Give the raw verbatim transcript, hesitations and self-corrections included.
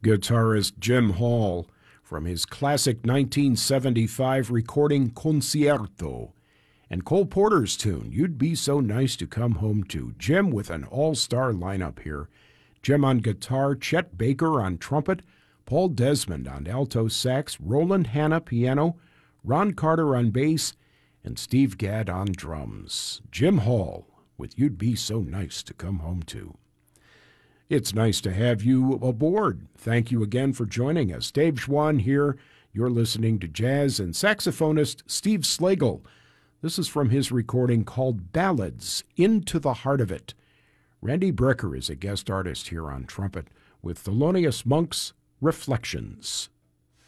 Guitarist Jim Hall from his classic nineteen seventy-five recording Concierto, and Cole Porter's tune, You'd Be So Nice to Come Home To. Jim with an all-star lineup here. Jim on guitar, Chet Baker on trumpet, Paul Desmond on alto sax, Roland Hanna piano, Ron Carter on bass, and Steve Gadd on drums. Jim Hall with You'd Be So Nice to Come Home To. It's nice to have you aboard. Thank you again for joining us. Dave Schwann here. You're listening to jazz and saxophonist Steve Slagle. This is from his recording called Ballads, Into the Heart of It. Randy Brecker is a guest artist here on trumpet with Thelonious Monk's Reflections.